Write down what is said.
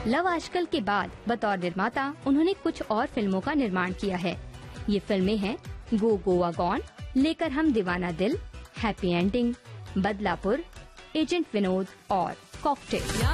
Love आजकल के बाद बतौर निर्माता उन्होंने कुछ और फिल्मों का निर्माण किया है। ये फिल्में हैं गो गोवा गॉन, लेकर हम दीवाना दिल, happy ending, Badlapur, agent Vinod और कॉकटेल।